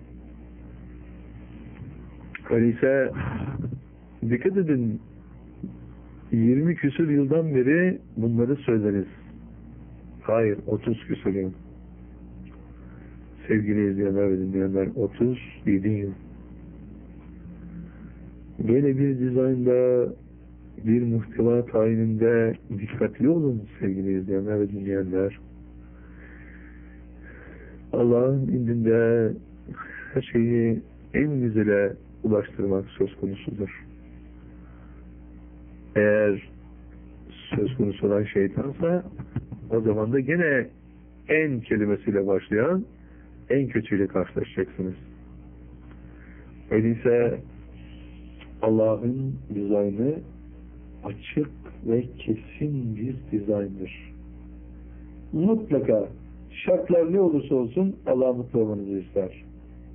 Öyleyse dikkat edin, yirmi küsur yıldan beri bunları söyleriz. Hayır, otuz küsur yıl. Sevgili izleyenler ve dinleyenler, otuz yedi yıl. Böyle bir dizaynda, bir muhteva tayininde dikkatli olun sevgili izleyenler ve dinleyenler. Allah'ın indinde her şeyi en güzele ulaştırmak söz konusudur. Eğer söz konusu olan şeytansa, o zaman da gene en kelimesiyle başlayan en kötüyle karşılaşacaksınız. Öyleyse Allah'ın dizaynı açık ve kesin bir dizayndır. Mutlaka şartlar ne olursa olsun Allah mutlu olmanızı ister.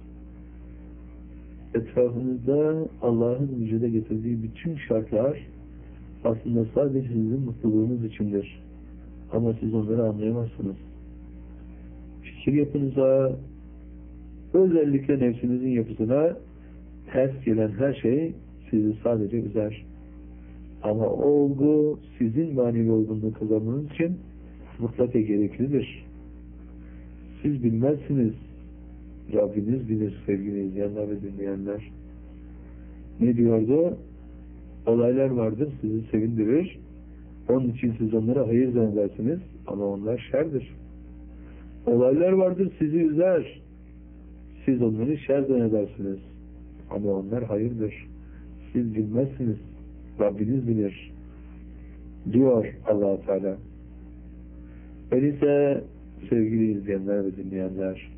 Etrafınızda Allah'ın vücuda getirdiği bütün şartlar aslında sadece sizin mutluluğunuz içindir. Ama siz onları anlayamazsınız. Fikir yapınıza, özellikle nefsinizin yapısına ters gelen her şey sizi sadece üzer. Ama o olgu sizin manevi olgunluğu kazanmanız için mutlaka gereklidir. Siz bilmezsiniz. Rabbiniz bilir sevgili izleyenler ve dinleyenler. Ne diyordu? Olaylar vardır, sizi sevindirir. Onun için siz onlara hayır zannedersiniz ama onlar şerdir. Olaylar vardır, sizi üzer. Siz onları şer zannedersiniz ama onlar hayırdır. Siz bilmezsiniz. Rabbiniz bilir. Diyor Allah-u Teala. Öyleyse sevgili izleyenler ve dinleyenler,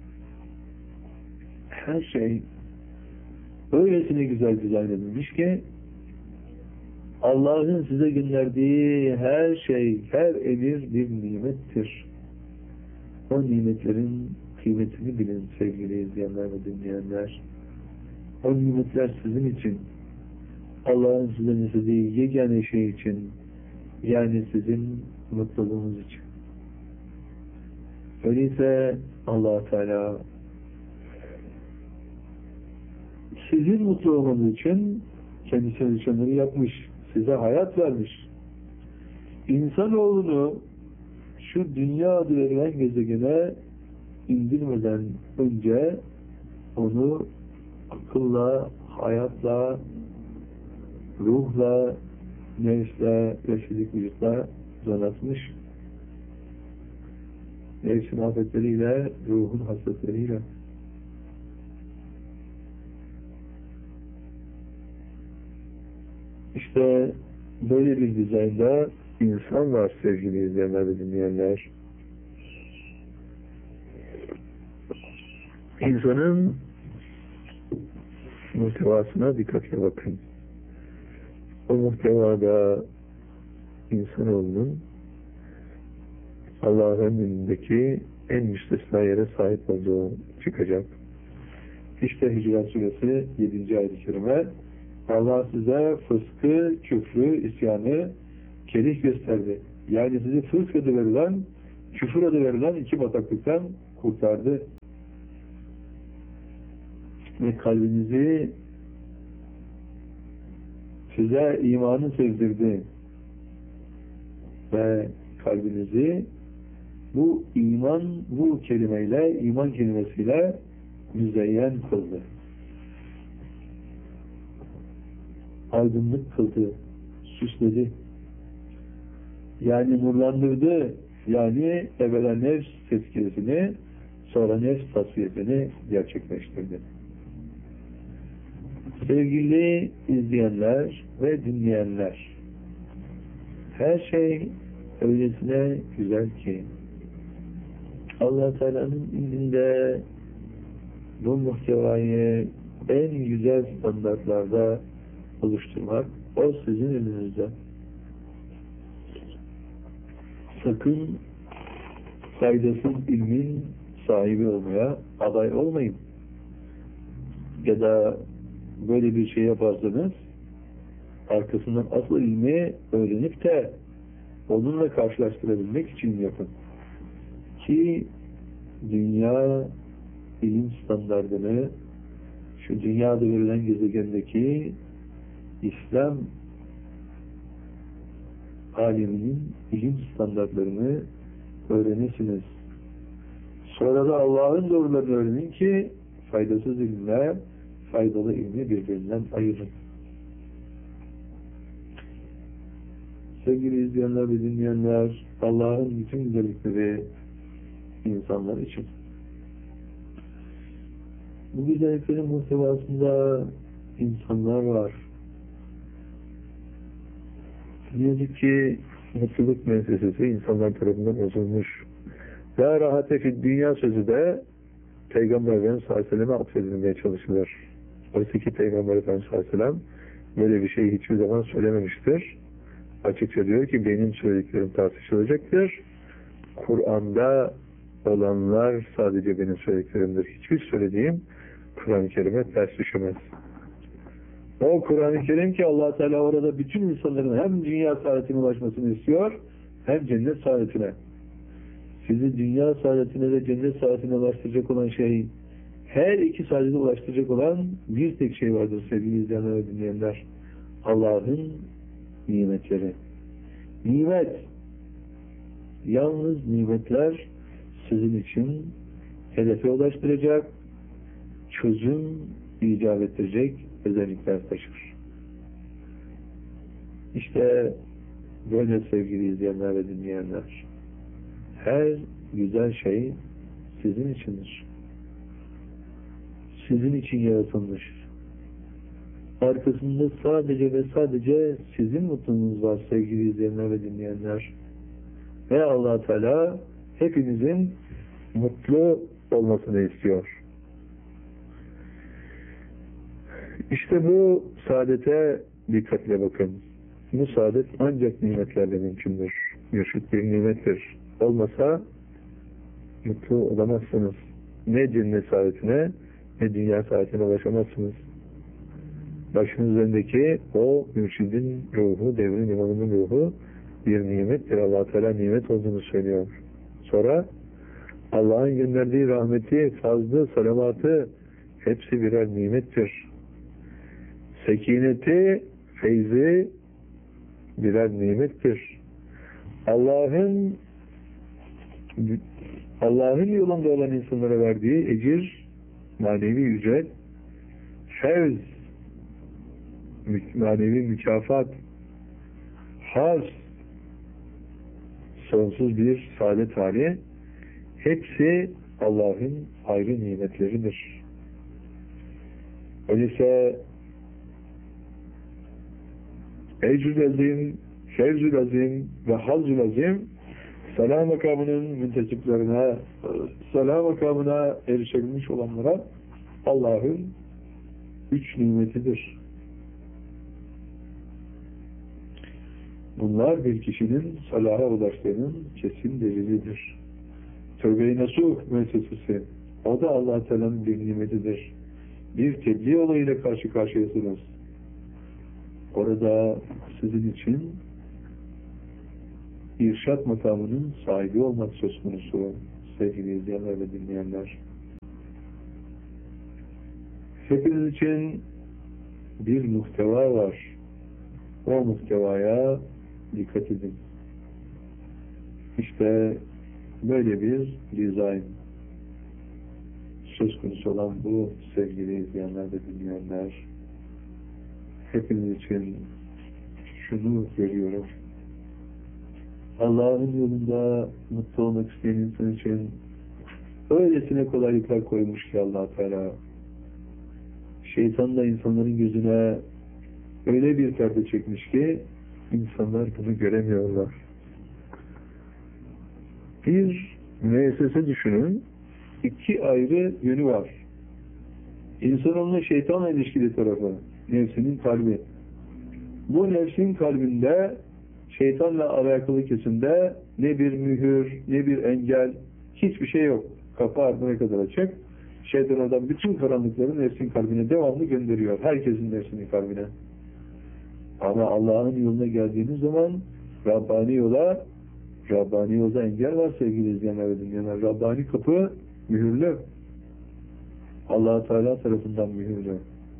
her şey öylesine güzel dizayn edilmiş ki Allah'ın size gönderdiği her şey, her emir bir nimettir. O nimetlerin kıymetini bilin sevgili izleyenler ve dinleyenler. O nimetler sizin için, Allah'ın size istediği yegane şey için, yani sizin mutluluğunuz için. Öyleyse Allah Teala sizin mutlu olmanız için kendi çalışanları yapmış, size hayat vermiş. İnsanoğlunu şu dünya adı verilen gezegene indirmeden önce onu akılla, hayatla, ruhla, nefsle, beşilik vücutla donatmış. Nefsin afetleriyle, ruhun hasretleriyle. İşte böyle bir dizaynda insan var sevgili izleyenler ve dinleyenler. İnsanın muhtevasına dikkatle bakın. O muhtevada insanoğlunun Allah'ın önündeki en müstesna yere sahip olduğu çıkacak. İşte Hicret Suresi yedinci ayet-i kerime, Allah size fıskı, küfrü, isyanı kerih gösterdi. Yani sizi fısk adı verilen, küfür adı verilen iki bataklıktan kurtardı. Ve kalbinizi size imanı sevdirdi. Ve kalbinizi bu iman, bu kelimeyle, iman kelimesiyle müzeyyen kıldı. Aydınlık kıldı, süsledi. Yani nurlandırdı. Yani evvela nefs tezkiyesini, sonra nefs tasfiyesini gerçekleştirdi. Sevgili izleyenler ve dinleyenler, her şey öylesine güzel ki Allah Teala'nın indinde bu muhtevayı en güzel standartlarda oluşturmak o sizin elinizde. Sakın faydasız ilmin sahibi olmaya aday olmayın. Ya da böyle bir şey yaparsanız arkasından asıl ilmi öğrenip de onunla karşılaştırabilmek için yapın. Ki dünya ilim standartını şu dünyada verilen gezegendeki İslam aleminin ilim standartlarını öğrenirsiniz. Sonra da Allah'ın doğrularını öğrenin ki faydasız ilimle faydalı ilmi birbirinden ayırın. Sevgili izleyenler ve dinleyenler, Allah'ın bütün güzellikleri insanlar için. Bu güzelliklerin muhtevasında insanlar var. Ne yazık ki mutluluk müessesesi insanlar tarafından bozulmuş. La rahate fid dünya sözü de Peygamber Efendimiz sallallahu aleyhi ve sellem'e atfedilmeye çalışılır. Oysa ki Peygamber Efendimiz sallallahu aleyhi ve sellem böyle bir şey hiçbir zaman söylememiştir. Açıkça diyor ki benim söylediklerim tartışılacaktır. Kur'an'da olanlar sadece benim söylediklerimdir. Hiçbir söylediğim Kur'an-ı Kerim'e ters düşemez. O Kur'an-ı Kerim ki Allah Teala orada bütün insanların hem dünya saadetine ulaşmasını istiyor, hem cennet saadetine. Sizi dünya saadetine ve cennet saadetine ulaştıracak olan şey, her iki saadete ulaştıracak olan bir tek şey vardır sevgili izleyenler ve dinleyenler. Allah'ın nimetleri. Nimet. Yalnız nimetler sizin için hedefe ulaştıracak, çözüm icap ettirecek özellikler taşır. İşte böyle sevgili izleyenler ve dinleyenler. Her güzel şey sizin içindir. Sizin için yaratılmış. Arkasında sadece ve sadece sizin mutluluğunuz var sevgili izleyenler ve dinleyenler. Ve Allah Teala hepinizin mutlu olmasını istiyor. İşte bu saadete dikkatle bakın. Bu saadet ancak nimetlerle mümkündür. Mürşit bir nimettir. Olmasa mutlu olamazsınız. Ne cennet saadetine ne dünya saadetine ulaşamazsınız. Başınız üzerindeki o mürşidin ruhu, devrin imamının ruhu bir nimettir. Allah-u Teala nimet olduğunu söylüyor. Sonra Allah'ın gönderdiği rahmeti, fazlı, salavatı hepsi birer nimettir. Sekineti, feyzi birer nimettir. Allah'ın Allah'ın yolunda olan insanlara verdiği ecir, manevi ücret, fevz, manevi mükafat, haz, sonsuz bir saadet hali, hepsi Allah'ın ayrı nimetleridir. Öyleyse ecrül azim, fevzül azim ve hazül azim salam makamının müntesiplerine, salam makamına erişebilmiş olanlara Allah'ın üç nimetidir. Bunlar bir kişinin salaha ulaştığının kesin delilidir. Tövbe-i Nasuh müessesesi, o da Allah-u Teala'nın bir nimetidir. Bir tebliğ olayıyla karşı karşıyasınız. Orada sizin için irşat makamının sahibi olmak söz konusu sevgili izleyenler ve dinleyenler. Hepiniz için bir muhteva var. O muhtevaya dikkat edin. İşte böyle bir dizayn söz konusu olan bu sevgili izleyenler ve dinleyenler. Hepiniz için şunu görüyorum. Allah'ın yolunda mutlu olmak isteyen insan için öylesine kolaylıklar koymuş ki Allah Teala. Şeytan da insanların gözüne öyle bir perde çekmiş ki insanlar bunu göremiyorlar. Bir müessese düşünün, iki ayrı yönü var. İnsanoğlunun şeytanla ilişkili tarafı, nefsinin kalbi. Bu nefsin kalbinde şeytanla alakalı kesimde ne bir mühür, ne bir engel, hiçbir şey yok. Kapı ardına kadar açık. Şeytan oradan bütün karanlıkları nefsin kalbine devamlı gönderiyor. Herkesin nefsinin kalbine. Ama Allah'ın yoluna geldiğiniz zaman Rabbani yola Rabbani yolda engel var sevgili izleyenler ve dinleyenler. Rabbani kapı mühürlü. Allah Teala tarafından mühürlü.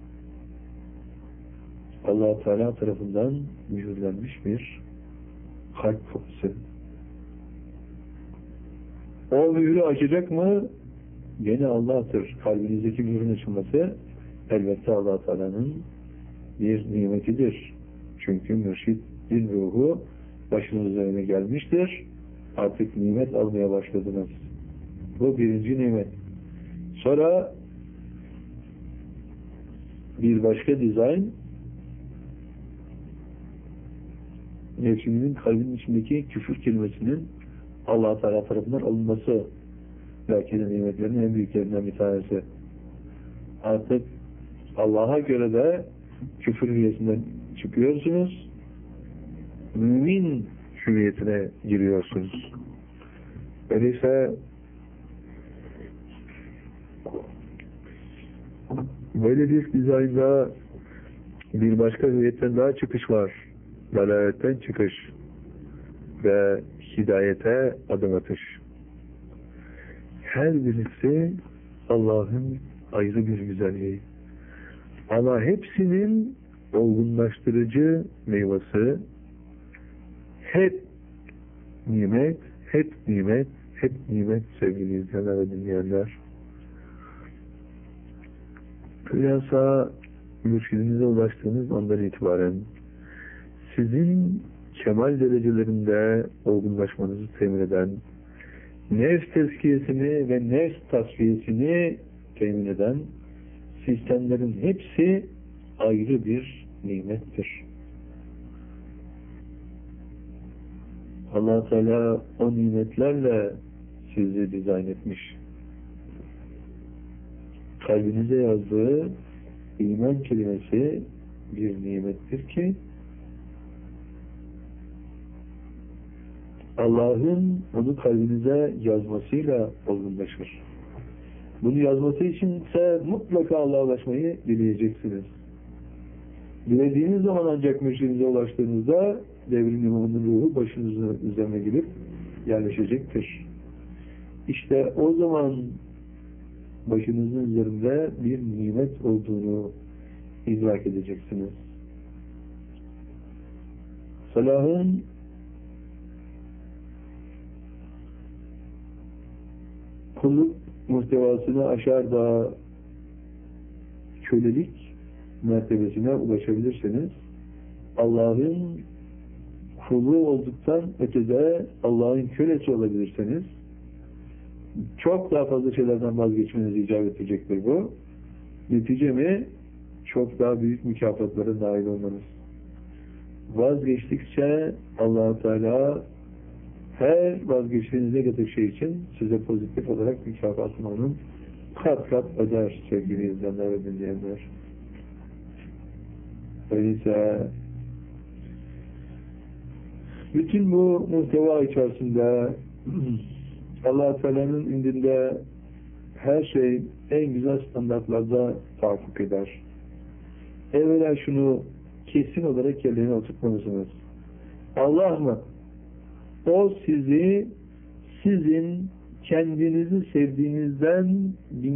Allah Teala tarafından mühürlenmiş bir kalp kapısı. O mühürü açacak mı? Gene Allah'tır. Kalbinizdeki mühürün açılması elbette Allah Teala'nın bir nimetidir. Çünkü mürşidin ruhu başınız üzerine gelmiştir. Artık nimet almaya başladınız. Bu birinci nimet. Sonra bir başka dizayn, nefsinin kalbinin içindeki küfür kelimesinin Allah Teala tarafından alınması belki de nimetlerin en büyüklerinden bir tanesi. Artık Allah'a göre de küfür hüviyetinden çıkıyorsunuz, mümin hüviyetine giriyorsunuz. Öyleyse böyle bir dizaynda bir başka hüviyetten daha çıkış var. Dalaletten çıkış ve hidayete adım atış. Her birisi Allah'ın ayrı bir güzelliği. Ama hepsinin olgunlaştırıcı meyvesi hep nimet, hep nimet, hep nimet sevgili izleyenler ve dinleyenler. Hülasa mürşidinize ulaştığınız andan itibaren sizin kemal derecelerinde olgunlaşmanızı temin eden, nefs tezkiyesini ve nefs tasfiyesini temin eden sistemlerin hepsi ayrı bir nimettir. Allah Teala o nimetlerle sizi dizayn etmiş. Kalbinize yazdığı iman kelimesi bir nimettir ki Allah'ın onu kalbinize yazmasıyla olgunlaşır. Bunu yazması için ise mutlaka Allah'a ulaşmayı dileyeceksiniz. Dilediğiniz zaman ancak mürşidinize ulaştığınızda devrin imamının ruhu başınızın üzerine gelip yerleşecektir. İşte o zaman başınızın üzerinde bir nimet olduğunu idrak edeceksiniz. Salah'ın kulluk muhtevasını aşar da kölelik mertebesine ulaşabilirseniz Allah'ın kulu olduktan ötede Allah'ın kölesi olabilirseniz çok daha fazla şeylerden vazgeçmenizi icap edecektir bu. Netice mi? Çok daha büyük mükafatlara nail olmanız. Vazgeçtikçe Allah-u Teala her vazgeçtiğiniz negatif şey için size pozitif olarak mükafatını onun kat kat öder sevgili izleyenler ve dinleyenler. Öyleyse bütün bu muhteva içerisinde Allah-u Teala'nın indinde her şey en güzel standartlarda tahakkuk eder. Evvela şunu kesin olarak yerine oturtmalısınız. Allah mı? O sizi sizin kendinizi sevdiğinizden bin